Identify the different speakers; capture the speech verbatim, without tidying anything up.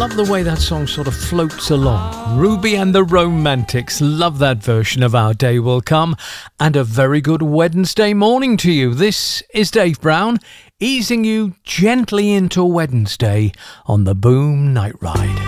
Speaker 1: love the way that song sort of floats along. Ruby and the Romantics, love that version of Our Day Will Come. And a very good Wednesday morning to you. This is Dave Brown, easing you gently into Wednesday on the Boom Night Ride.